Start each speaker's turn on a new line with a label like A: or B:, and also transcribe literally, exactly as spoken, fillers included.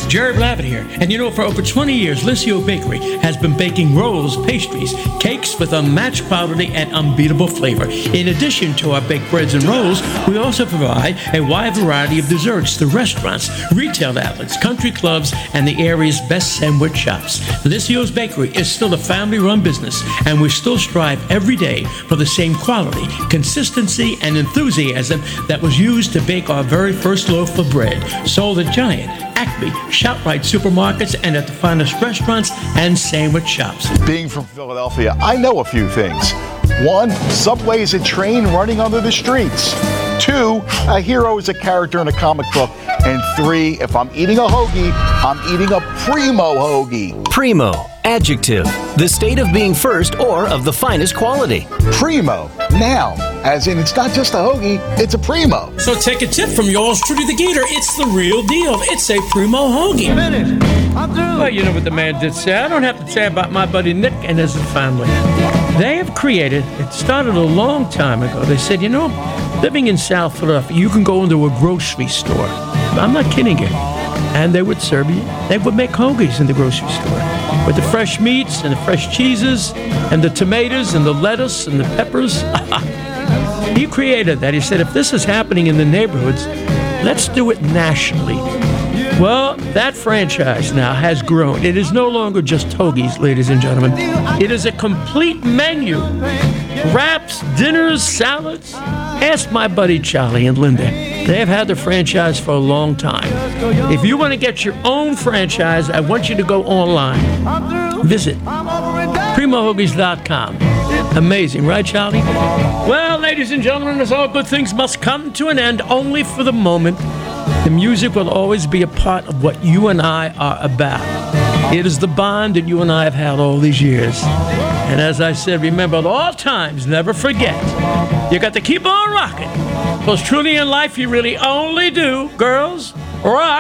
A: Jared Lavitt here. And you know, for over twenty years, Licio Bakery has been baking rolls, pastries, cakes with unmatched quality and unbeatable flavor. In addition to our baked breads and rolls, we also provide a wide variety of desserts to restaurants, retail outlets, country clubs, and the area's best sandwich shops. Licio's Bakery is still a family-run business, and we still strive every day for the same quality, consistency, and enthusiasm that was used to bake our very first loaf of bread. Sold at Giant, Acme, ShopRite supermarkets, and at the finest restaurants and sandwich shops.
B: Being from Philadelphia, I know a few things. One, Subway is a train running under the streets. Two, a hero is a character in a comic book. And three, if I'm eating a hoagie, I'm eating a primo hoagie.
C: Primo, adjective, the state of being first or of the finest quality.
B: Primo, noun, as in it's not just a hoagie, it's a primo.
A: So take a tip from yours truly, the Gator. It's the real deal. It's a primo hoagie.
D: Finish. I'm through.
A: Well, you know what the man did say. I don't have to say about my buddy Nick and his family. They have created, it started a long time ago. They said, you know, living in South Philadelphia, you can go into a grocery store. I'm not kidding you. And they would serve you, they would make hoagies in the grocery store with the fresh meats and the fresh cheeses and the tomatoes and the lettuce and the peppers. He created that. He said, if this is happening in the neighborhoods, let's do it nationally. Well, that franchise now has grown. It is no longer just hoagies, ladies and gentlemen. It is a complete menu. Wraps, dinners, salads. Ask my buddy Charlie and Linda. They have had the franchise for a long time. If you want to get your own franchise, I want you to go online. Visit primo hoagies dot com. Amazing, right, Charlie? Well, ladies and gentlemen, as all good things must come to an end, only for the moment. The music will always be a part of what you and I are about. It is the bond that you and I have had all these years. And as I said, remember at all times, never forget, you got to keep on rocking. Because truly in life, you really only do, girls, rock.